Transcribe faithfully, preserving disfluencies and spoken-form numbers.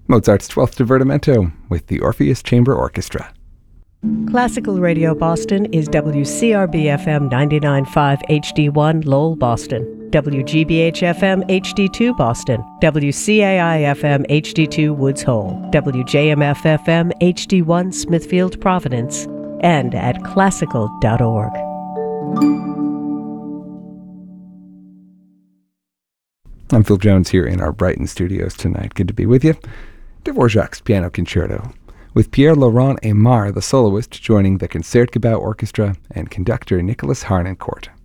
Mozart's Twelfth Divertimento with the Orpheus Chamber Orchestra. Classical Radio Boston is W C R B F M ninety-nine point five H D one Lowell, Boston, W G B H F M H D two Boston, W C A I F M H D two Woods Hole, W J M F F M H D one Smithfield, Providence, and at classical dot org. I'm Phil Jones here in our Brighton studios tonight. Good to be with you. Dvorak's Piano Concerto, with Pierre-Laurent Aimard, the soloist, joining the Concertgebouw Orchestra and conductor Nicholas Harnoncourt.